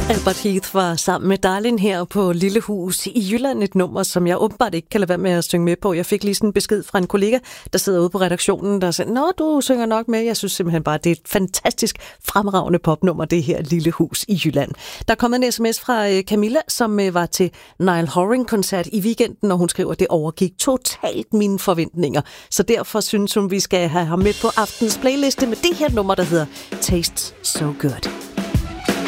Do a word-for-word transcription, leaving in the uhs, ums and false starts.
Albert Heath var sammen med Darlin her på Lille Hus i Jylland, et nummer, som jeg åbenbart ikke kan lade være med at synge med på. Jeg fik lige sådan en besked fra en kollega, der sidder ude på redaktionen, der sagde, nå, du synger nok med. Jeg synes simpelthen bare, det er et fantastisk fremragende popnummer, det her Lille Hus i Jylland. Der er kommet en sms fra Camilla, som var til Niall Horan-koncert i weekenden, og hun skriver, at det overgik totalt mine forventninger. Så derfor synes hun, vi skal have ham med på aftens playliste med det her nummer, der hedder Tastes So Good.